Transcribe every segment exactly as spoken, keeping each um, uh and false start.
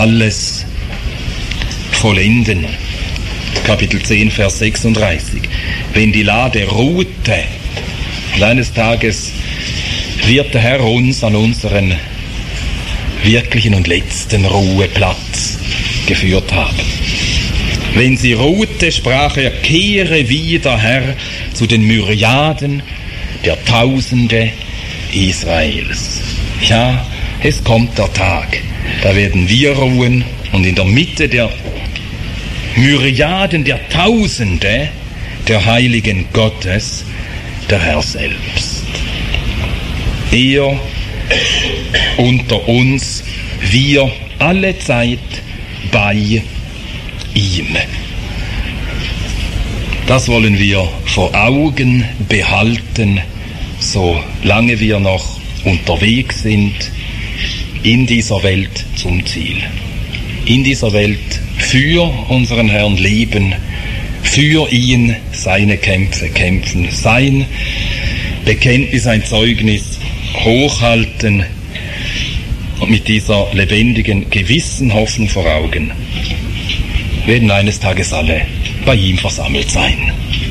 alles vollenden. Kapitel zehn, Vers sechsunddreißig. Wenn die Lade ruhte, und eines Tages wird der Herr uns an unseren wirklichen und letzten Ruheplatz geführt haben. Wenn sie ruhte, sprach er, kehre wieder, Herr, zu den Myriaden der Tausende Israels. Ja, es kommt der Tag, da werden wir ruhen und in der Mitte der Myriaden der Tausende der Heiligen Gottes der Herr selbst. Er unter uns, wir alle Zeit bei ihm. Das wollen wir vor Augen behalten, solange wir noch unterwegs sind in dieser Welt zum Ziel. In dieser Welt für unseren Herrn leben, für ihn seine Kämpfe kämpfen, sein Bekenntnis, sein Zeugnis hochhalten und mit dieser lebendigen, gewissen Hoffnung vor Augen werden eines Tages alle bei ihm versammelt sein.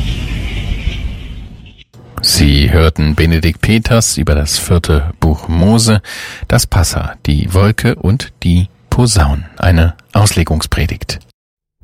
Sie hörten Benedikt Peters über das vierte Buch Mose, das Passa, die Wolke und die Posaun, eine Auslegungspredigt.